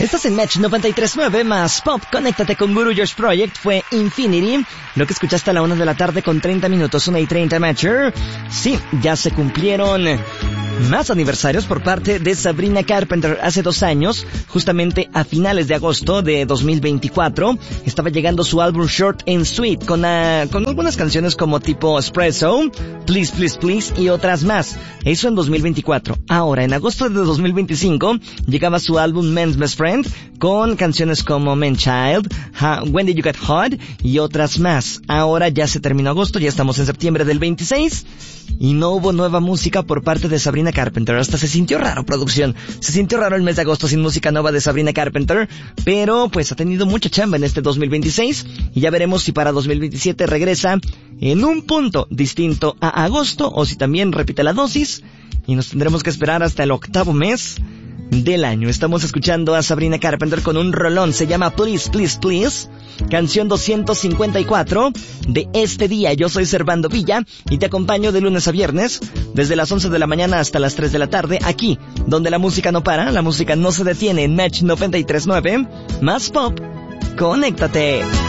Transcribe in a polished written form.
Estás en Match 93.9 más Pop. Conéctate con Guru Josh Project. Fue Infinity. Lo que escuchaste a la 1 de la tarde con 30 minutos, 1:30 Matcher. Sí, ya se cumplieron más aniversarios por parte de Sabrina Carpenter. Hace 2 años, justamente a finales de agosto de 2024, estaba llegando su álbum Short and Sweet con algunas canciones como tipo Espresso, Please Please Please y otras más. Eso en 2024. Ahora, en agosto de 2025, llegaba su álbum Men's Best Friend con canciones como Man Child, When Did You Get Hot y otras más. Ahora ya se terminó agosto, ya estamos en septiembre del 26 y no hubo nueva música por parte de Sabrina Carpenter. Hasta se sintió raro, producción. Se sintió raro el mes de agosto sin música nueva de Sabrina Carpenter, pero pues ha tenido mucha chamba en este 2026 y ya veremos si para 2027 regresa en un punto distinto a agosto o si también repite la dosis y nos tendremos que esperar hasta el 8º mes del año. Estamos escuchando a Sabrina Carpenter con un rolón, se llama Please Please Please, canción 254 de este día. Yo soy Servando Villa y te acompaño de lunes a viernes desde las 11 de la mañana hasta las 3 de la tarde, aquí donde la música no para, la música no se detiene, en Match 93.9 más Pop. Conéctate.